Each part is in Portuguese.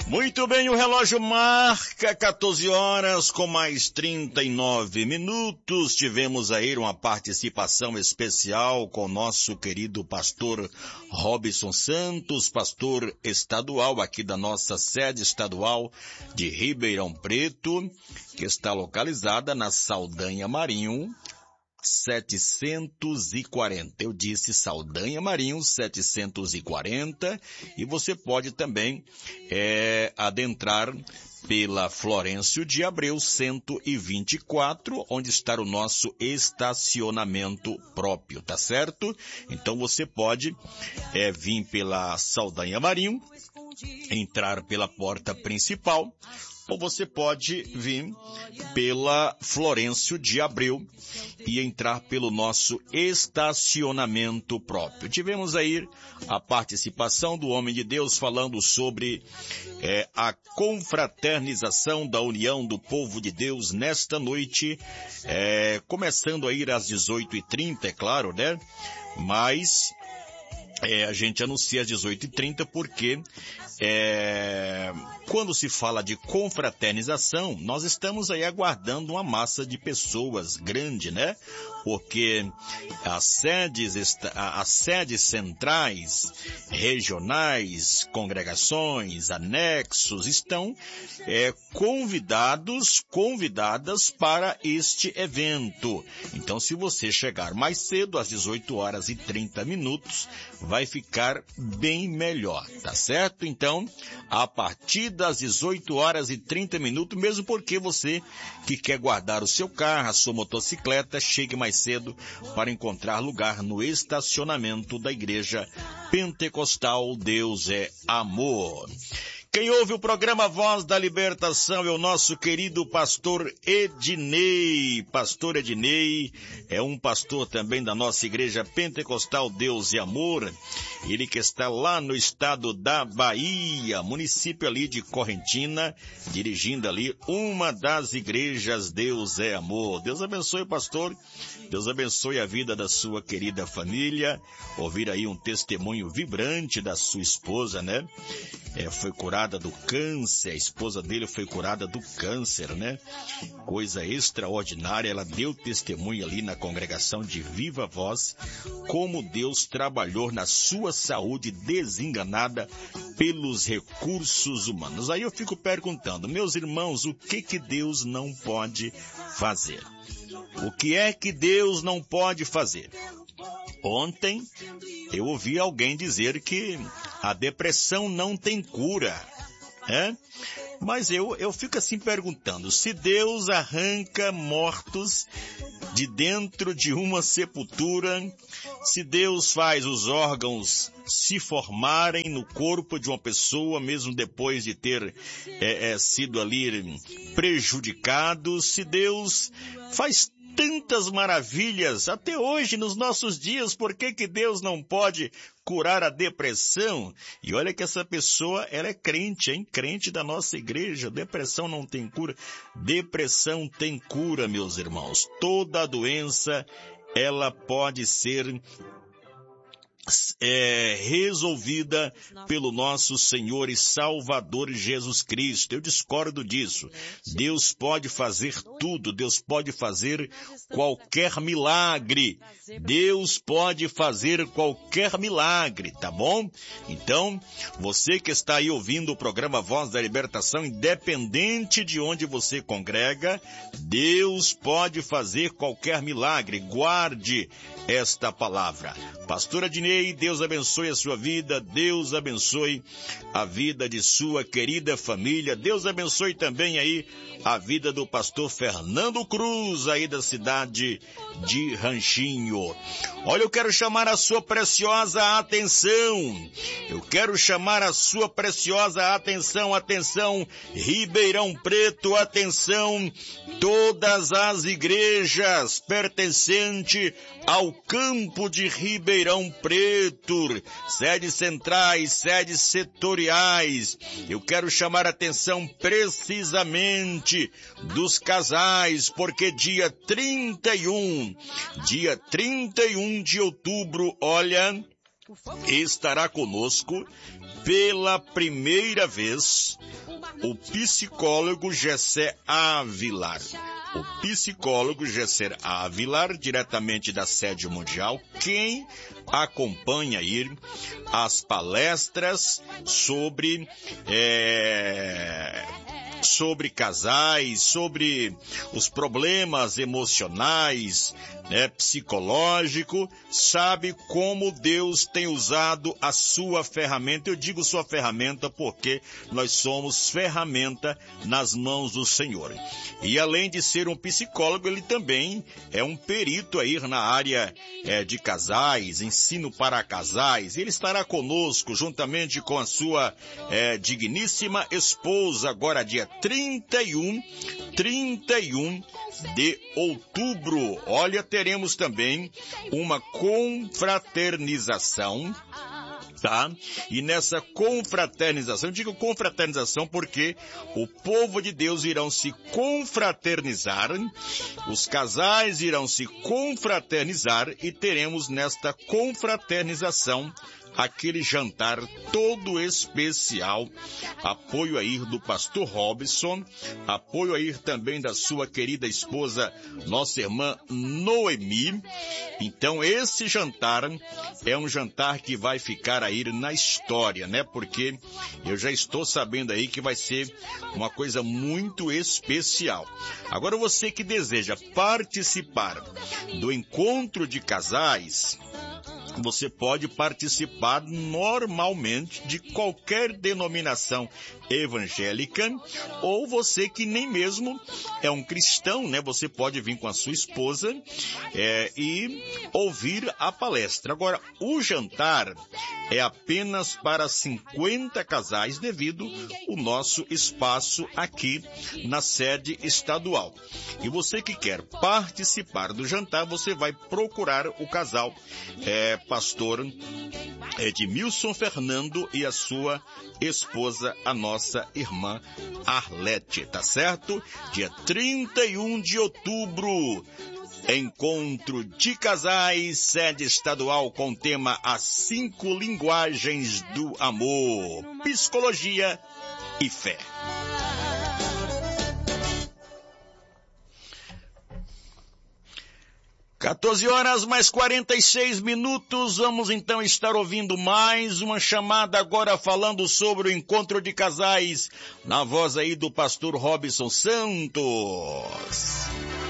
Muito bem, o relógio marca 14 horas com mais 39 minutos. Tivemos aí uma participação especial com o nosso querido pastor Robson Santos, pastor estadual aqui da nossa sede estadual de Ribeirão Preto, que está localizada na Saldanha Marinho 740. Eu disse Saldanha Marinho 740, e você pode também adentrar pela Florêncio de Abreu 124, onde está o nosso estacionamento próprio, tá certo? Então você pode vir pela Saldanha Marinho, entrar pela porta principal, ou você pode vir pela Florêncio de Abreu e entrar pelo nosso estacionamento próprio. Tivemos aí a participação do homem de Deus falando sobre a confraternização da união do povo de Deus nesta noite, começando a ir às 18h30, é claro, né? Mas a gente anuncia às 18h30 porque quando se fala de confraternização, nós estamos aí aguardando uma massa de pessoas grande, né? Porque as sedes centrais, regionais, congregações, anexos, estão convidadas para este evento. Então, se você chegar mais cedo, às 18h30, vai ficar bem melhor, tá certo? Então, a partir das 18h30, mesmo porque você que quer guardar o seu carro, a sua motocicleta, chegue mais cedo para encontrar lugar no estacionamento da Igreja Pentecostal Deus é Amor. Quem ouve o programa Voz da Libertação é o nosso querido pastor Ednei. Pastor Ednei é um pastor também da nossa Igreja Pentecostal Deus e Amor. Ele que está lá no estado da Bahia, município ali de Correntina, dirigindo ali uma das igrejas Deus é Amor. Deus abençoe, pastor. Deus abençoe a vida da sua querida família. Ouvir aí um testemunho vibrante da sua esposa, né? Foi curada do câncer, a esposa dele foi curada do câncer, né? Coisa extraordinária, ela deu testemunho ali na congregação de Viva Voz, como Deus trabalhou na sua saúde desenganada pelos recursos humanos. Aí eu fico perguntando, meus irmãos, o que Deus não pode fazer? O que é que Deus não pode fazer? Ontem eu ouvi alguém dizer que a depressão não tem cura, Mas eu fico assim perguntando, se Deus arranca mortos de dentro de uma sepultura, se Deus faz os órgãos se formarem no corpo de uma pessoa, mesmo depois de ter sido ali prejudicado, se Deus faz tantas maravilhas até hoje, nos nossos dias, por que Deus não pode curar a depressão? E olha que essa pessoa, ela é crente, crente da nossa igreja. Depressão não tem cura. Depressão tem cura, meus irmãos. Toda doença, ela pode ser resolvida pelo nosso Senhor e Salvador Jesus Cristo. Eu discordo disso. Deus pode fazer tudo. Deus pode fazer qualquer milagre. Deus pode fazer qualquer milagre, tá bom? Então, você que está aí ouvindo o programa Voz da Libertação, independente de onde você congrega, Deus pode fazer qualquer milagre. Guarde esta palavra. Pastor Ednei, Deus abençoe a sua vida, Deus abençoe a vida de sua querida família, Deus abençoe também aí a vida do pastor Fernando Cruz, aí da cidade de Ranchinho. Olha, eu quero chamar a sua preciosa atenção, atenção, Ribeirão Preto, atenção, todas as igrejas pertencentes ao campo de Ribeirão Preto, sedes centrais, sedes setoriais. Eu quero chamar a atenção precisamente dos casais, porque dia 31 de outubro, olha, estará conosco pela primeira vez o psicólogo Gessé Avilar. O psicólogo Gessé Avilar, diretamente da sede mundial, quem acompanha aí as palestras sobre casais, sobre os problemas emocionais, psicológico, sabe como Deus tem usado a sua ferramenta. Eu digo sua ferramenta porque nós somos ferramenta nas mãos do Senhor. E além de ser um psicólogo, ele também é um perito aí na área de casais, ensino para casais. Ele estará conosco juntamente com a sua digníssima esposa, agora dia 31 de outubro. Olha, teremos também uma confraternização, tá? E nessa confraternização, eu digo confraternização porque o povo de Deus irão se confraternizar, os casais irão se confraternizar e teremos nesta confraternização aquele jantar todo especial, apoio aí do pastor Robson, apoio aí também da sua querida esposa, nossa irmã Noemi. Então esse jantar é um jantar que vai ficar aí na história, né? Porque eu já estou sabendo aí que vai ser uma coisa muito especial. Agora você que deseja participar do encontro de casais, você pode participar normalmente de qualquer denominação evangélica, ou você que nem mesmo é um cristão, né? Você pode vir com a sua esposa e ouvir a palestra. Agora, o jantar é apenas para 50 casais devido ao nosso espaço aqui na sede estadual. E você que quer participar do jantar, você vai procurar o casal pastor Edmilson Fernando e a sua esposa, a nossa irmã Arlete, tá certo? Dia 31 de outubro, encontro de casais, sede estadual com tema As 5 Linguagens do Amor, Psicologia e Fé. 14h mais 46, vamos então estar ouvindo mais uma chamada agora falando sobre o encontro de casais, na voz aí do pastor Robson Santos.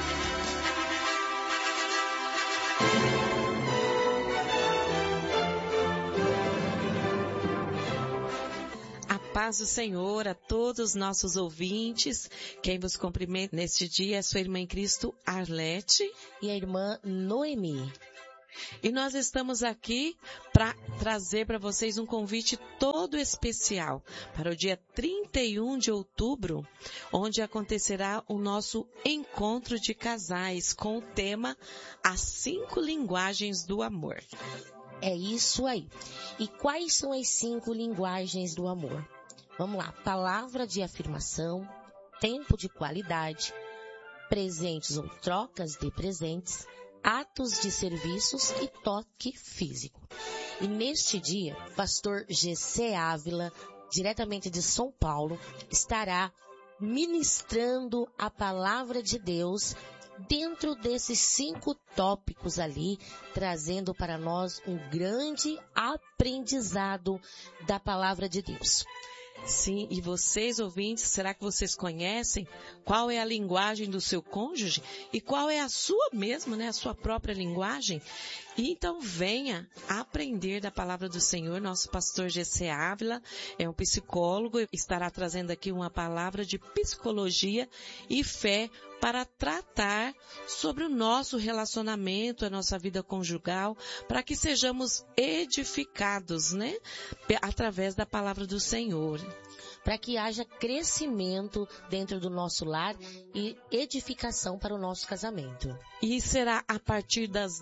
Paz do Senhor a todos os nossos ouvintes. Quem vos cumprimenta neste dia é sua irmã em Cristo, Arlete, e a irmã Noemi. E nós estamos aqui para trazer para vocês um convite todo especial para o dia 31 de outubro, onde acontecerá o nosso encontro de casais com o tema As 5 Linguagens do Amor. É isso aí. E quais são as 5 linguagens do amor? Vamos lá. Palavra de afirmação, tempo de qualidade, presentes ou trocas de presentes, atos de serviços e toque físico. E neste dia, pastor Gessé Ávila, diretamente de São Paulo, estará ministrando a palavra de Deus dentro desses 5 tópicos ali, trazendo para nós um grande aprendizado da palavra de Deus. Sim, e vocês ouvintes, será que vocês conhecem qual é a linguagem do seu cônjuge e qual é a sua mesmo, né, a sua própria linguagem? E então venha aprender da palavra do Senhor. Nosso pastor Gessé Ávila é um psicólogo, estará trazendo aqui uma palavra de psicologia e fé para tratar sobre o nosso relacionamento, a nossa vida conjugal, para que sejamos edificados, né, através da palavra do Senhor. Para que haja crescimento dentro do nosso lar e edificação para o nosso casamento. E será a partir das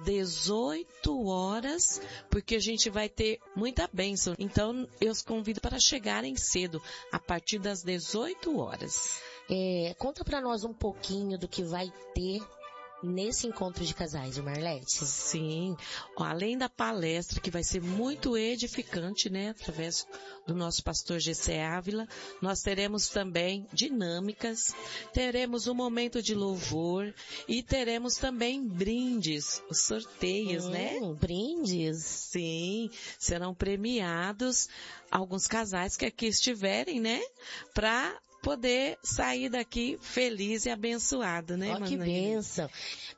18 horas, porque a gente vai ter muita bênção. Então, eu os convido para chegarem cedo, a partir das 18 horas. Conta para nós um pouquinho do que vai ter nesse encontro de casais, Marlete? Sim, além da palestra, que vai ser muito edificante, né, através do nosso pastor Gessé Ávila, nós teremos também dinâmicas, teremos um momento de louvor e teremos também brindes, os sorteios, né? Brindes? Sim, serão premiados alguns casais que aqui estiverem, né, para poder sair daqui feliz e abençoado, né, Que bênção.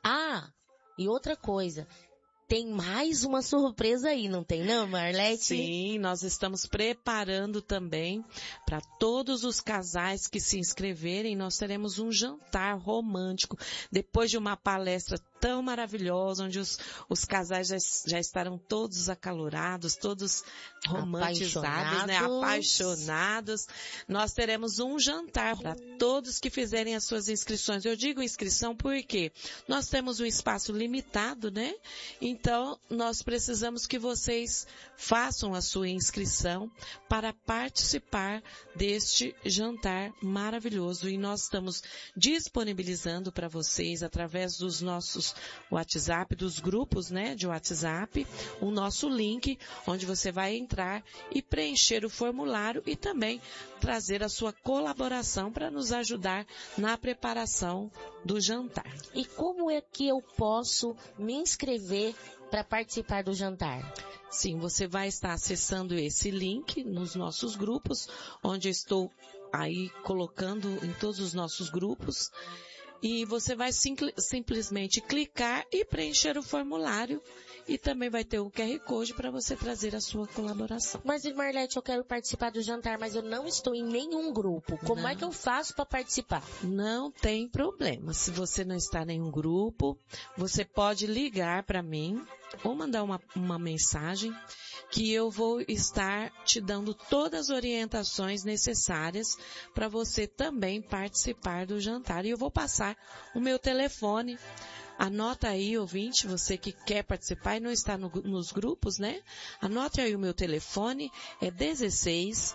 E outra coisa, tem mais uma surpresa aí, não tem não, Marlete? Sim, nós estamos preparando também para todos os casais que se inscreverem, nós teremos um jantar romântico, depois de uma palestra tão maravilhosa, onde os casais já estarão todos acalorados, todos romantizados, né? Apaixonados. Nós teremos um jantar para todos que fizerem as suas inscrições. Eu digo inscrição porque nós temos um espaço limitado, né? Então, nós precisamos que vocês façam a sua inscrição para participar deste jantar maravilhoso. E nós estamos disponibilizando para vocês, através dos nossos WhatsApp, dos grupos, né, de WhatsApp, o nosso link, onde você vai entrar e preencher o formulário e também trazer a sua colaboração para nos ajudar na preparação do jantar. E como é que eu posso me inscrever para participar do jantar? Sim, você vai estar acessando esse link nos nossos grupos, onde eu estou aí colocando em todos os nossos grupos. E você vai simplesmente clicar e preencher o formulário. E também vai ter o QR Code para você trazer a sua colaboração. Mas, Marlete, eu quero participar do jantar, mas eu não estou em nenhum grupo. Como é que eu faço para participar? Não tem problema. Se você não está em nenhum grupo, você pode ligar para mim ou mandar uma mensagem que eu vou estar te dando todas as orientações necessárias para você também participar do jantar. E eu vou passar o meu telefone. Anota aí, ouvinte, você que quer participar e não está nos grupos, né? Anote aí o meu telefone, é 16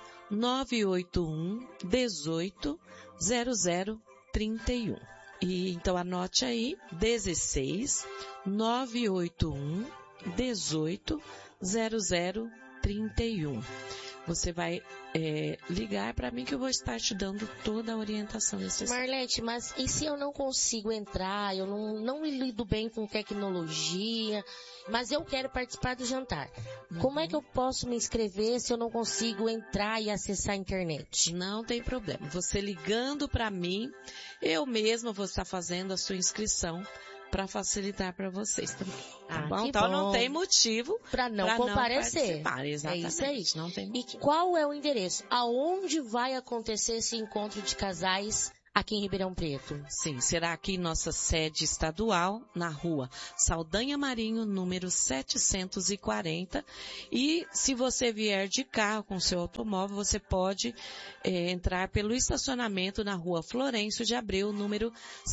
981 18 0031. E então anote aí, 16 981 18 0031. Você vai ligar para mim que eu vou estar te dando toda a orientação necessária. Marlete, mas e se eu não consigo entrar, eu não me lido bem com tecnologia, mas eu quero participar do jantar. Como é que eu posso me inscrever se eu não consigo entrar e acessar a internet? Não tem problema. Você ligando para mim, eu mesma vou estar fazendo a sua inscrição para facilitar para vocês também. Tá bom? Então não tem motivo para não comparecer. Exatamente. É isso aí. Não tem motivo. E qual é o endereço? Aonde vai acontecer esse encontro de casais aqui em Ribeirão Preto? Sim, será aqui em nossa sede estadual, na rua Saldanha Marinho, número 740. E se você vier de carro com seu automóvel, você pode entrar pelo estacionamento na rua Florencio de Abreu, número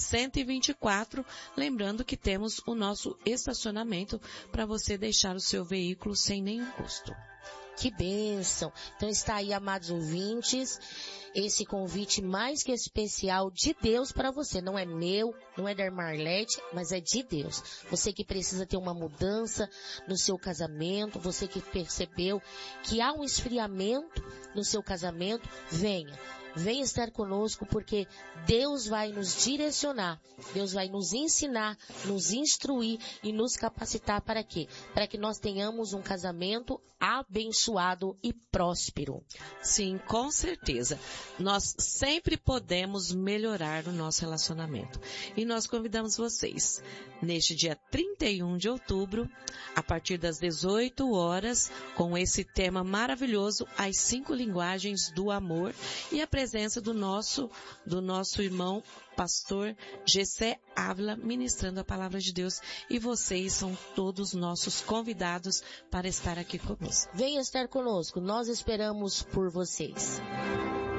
124. Lembrando que temos o nosso estacionamento para você deixar o seu veículo sem nenhum custo. Que bênção! Então está aí, amados ouvintes, esse convite mais que especial de Deus para você. Não é meu, não é da Marlete, mas é de Deus. Você que precisa ter uma mudança no seu casamento, você que percebeu que há um esfriamento no seu casamento, venha. Venha estar conosco, porque Deus vai nos direcionar, Deus vai nos ensinar, nos instruir e nos capacitar para quê? Para que nós tenhamos um casamento abençoado e próspero. Sim, com certeza. Nós sempre podemos melhorar o nosso relacionamento. E nós convidamos vocês, neste dia 31 de outubro, a partir das 18 horas, com esse tema maravilhoso, as 5 linguagens do amor, e a presença do nosso irmão pastor Gessé Ávila, ministrando a palavra de Deus, e vocês são todos nossos convidados para estar aqui conosco. Venha estar conosco, nós esperamos por vocês.